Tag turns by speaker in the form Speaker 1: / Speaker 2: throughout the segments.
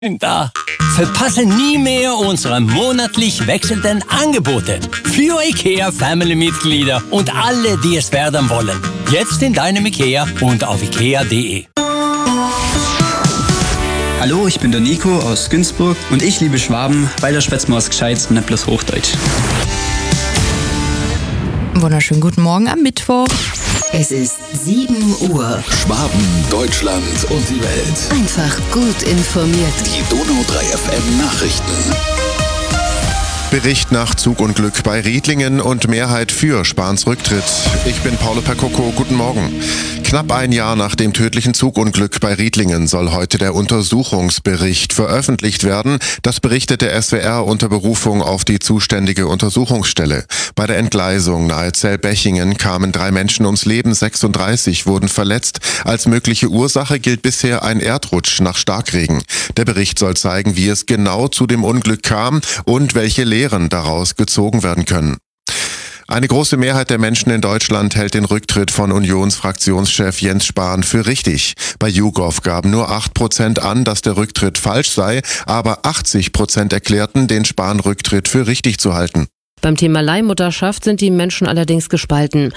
Speaker 1: Da. Verpasse nie mehr unsere monatlich wechselnden Angebote für IKEA-Family-Mitglieder und alle, die es werden wollen. Jetzt in deinem IKEA und auf ikea.de.
Speaker 2: Hallo, ich bin der Nico aus Günzburg und ich liebe Schwaben, weil da schwätzt man was Gescheites und nicht bloß Hochdeutsch.
Speaker 3: Wunderschönen guten Morgen am Mittwoch.
Speaker 4: Es ist 7 Uhr.
Speaker 5: Schwaben, Deutschland und die Welt.
Speaker 4: Einfach gut informiert.
Speaker 5: Die Donau 3 FM Nachrichten.
Speaker 6: Bericht nach Zugunglück bei Riedlingen und Mehrheit für Spahns Rücktritt. Ich bin Paolo Percoco, guten Morgen. Knapp ein Jahr nach dem tödlichen Zugunglück bei Riedlingen soll heute der Untersuchungsbericht veröffentlicht werden. Das berichtet der SWR unter Berufung auf die zuständige Untersuchungsstelle. Bei der Entgleisung nahe Zellbechingen kamen 3 Menschen ums Leben, 36 wurden verletzt. Als mögliche Ursache gilt bisher ein Erdrutsch nach Starkregen. Der Bericht soll zeigen, wie es genau zu dem Unglück kam und welche Lehren daraus gezogen werden können. Eine große Mehrheit der Menschen in Deutschland hält den Rücktritt von Unionsfraktionschef Jens Spahn für richtig. Bei YouGov gaben nur 8% an, dass der Rücktritt falsch sei, aber 80% erklärten, den Spahn-Rücktritt für richtig zu halten.
Speaker 7: Beim Thema Leihmutterschaft sind die Menschen allerdings gespalten.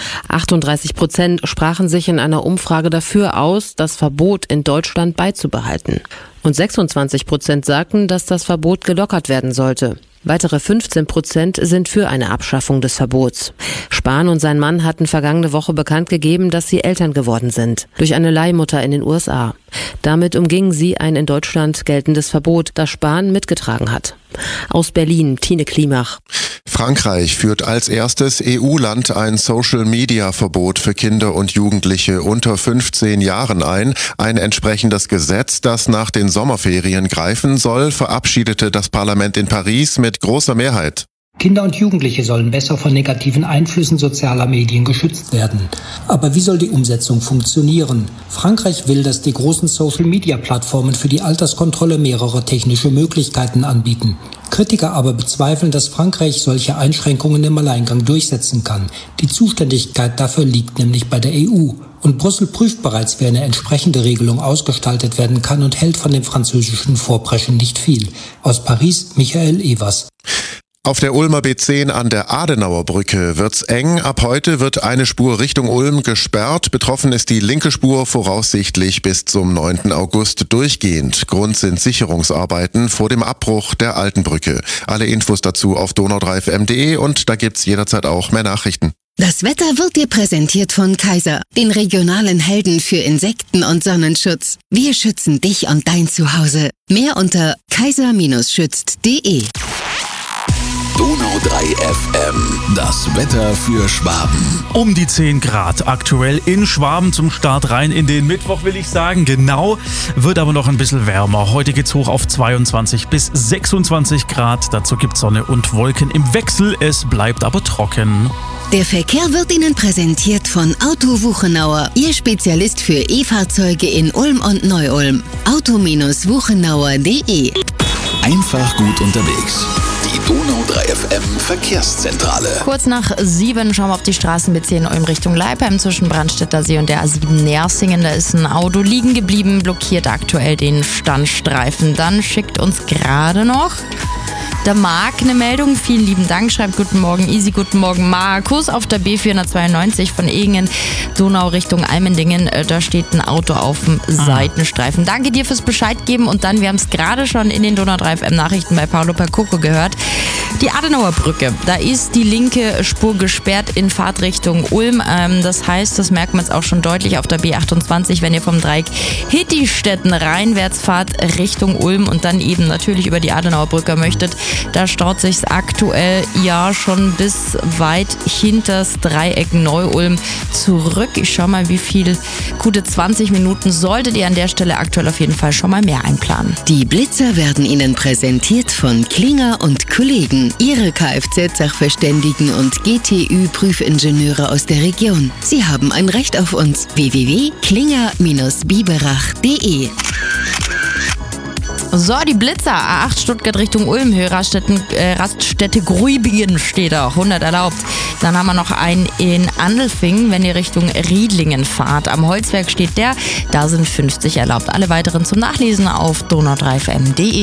Speaker 7: 38% sprachen sich in einer Umfrage dafür aus, das Verbot in Deutschland beizubehalten. Und 26% sagten, dass das Verbot gelockert werden sollte. Weitere 15% sind für eine Abschaffung des Verbots. Spahn und sein Mann hatten vergangene Woche bekannt gegeben, dass sie Eltern geworden sind. Durch eine Leihmutter in den USA. Damit umgingen sie ein in Deutschland geltendes Verbot, das Spahn mitgetragen hat. Aus Berlin, Tine Klimach.
Speaker 6: Frankreich führt als erstes EU-Land ein Social-Media-Verbot für Kinder und Jugendliche unter 15 Jahren ein. Ein entsprechendes Gesetz, das nach den Sommerferien greifen soll, verabschiedete das Parlament in Paris mit großer Mehrheit.
Speaker 8: Kinder und Jugendliche sollen besser von negativen Einflüssen sozialer Medien geschützt werden. Aber wie soll die Umsetzung funktionieren? Frankreich will, dass die großen Social-Media-Plattformen für die Alterskontrolle mehrere technische Möglichkeiten anbieten. Kritiker aber bezweifeln, dass Frankreich solche Einschränkungen im Alleingang durchsetzen kann. Die Zuständigkeit dafür liegt nämlich bei der EU. Und Brüssel prüft bereits, wie eine entsprechende Regelung ausgestaltet werden kann und hält von dem französischen Vorpreschen nicht viel. Aus Paris, Michael Evers.
Speaker 6: Auf der Ulmer B10 an der Adenauer Brücke wird's eng. Ab heute wird eine Spur Richtung Ulm gesperrt. Betroffen ist die linke Spur voraussichtlich bis zum 9. August durchgehend. Grund sind Sicherungsarbeiten vor dem Abbruch der alten Brücke. Alle Infos dazu auf donau3fm.de und da gibt's jederzeit auch mehr Nachrichten.
Speaker 4: Das Wetter wird dir präsentiert von Kaiser, den regionalen Helden für Insekten- und Sonnenschutz. Wir schützen dich und dein Zuhause. Mehr unter kaiser-schützt.de.
Speaker 5: Donau 3 FM, das Wetter für Schwaben.
Speaker 9: Um die 10 Grad aktuell in Schwaben zum Start rein in den Mittwoch, will ich sagen. Genau, wird aber noch ein bisschen wärmer. Heute geht's hoch auf 22 bis 26 Grad. Dazu gibt's Sonne und Wolken im Wechsel. Es bleibt aber trocken.
Speaker 4: Der Verkehr wird Ihnen präsentiert von Auto Wuchenauer, Ihr Spezialist für E-Fahrzeuge in Ulm und Neu-Ulm. auto-wuchenauer.de.
Speaker 5: Einfach gut unterwegs. Die Donau 3 FM Verkehrszentrale.
Speaker 3: Kurz nach 7 schauen wir auf die Straßenbezirke in Ulm Richtung Leipheim zwischen Brandstätter See und der A7 Nersingen. Da ist ein Auto liegen geblieben, blockiert aktuell den Standstreifen. Dann schickt uns gerade noch der Marc eine Meldung. Vielen lieben Dank. Schreibt guten Morgen Easy, guten Morgen Markus. Auf der B492 von Ehingen, Donau Richtung Almendingen. Da steht ein Auto auf dem Seitenstreifen. Danke dir fürs Bescheid geben. Und dann, wir haben es gerade schon in den Donau 3 FM Nachrichten bei Paolo Percoco gehört. Die Adenauer Brücke, da ist die linke Spur gesperrt in Fahrtrichtung Ulm. Das heißt, das merkt man jetzt auch schon deutlich auf der B28, wenn ihr vom Dreieck Hittistetten reinwärts fahrt Richtung Ulm und dann eben natürlich über die Adenauer Brücke möchtet. Da staut sich's aktuell ja schon bis weit hinters Dreieck Neu-Ulm zurück. Ich schau mal, wie viel. Gute 20 Minuten solltet ihr an der Stelle aktuell auf jeden Fall schon mal mehr einplanen.
Speaker 4: Die Blitzer werden Ihnen präsentiert von Klinger und Kollegen. Ihre Kfz-Sachverständigen und GTÜ-Prüfingenieure aus der Region. Sie haben ein Recht auf uns. www.klinger-biberach.de.
Speaker 3: So, die Blitzer, A8 Stuttgart Richtung Ulm, Höhe Raststätte Gruibingen steht da, 100 erlaubt. Dann haben wir noch einen in Andelfingen, wenn ihr Richtung Riedlingen fahrt. Am Holzwerk steht der, da sind 50 erlaubt. Alle weiteren zum Nachlesen auf donau3fm.de.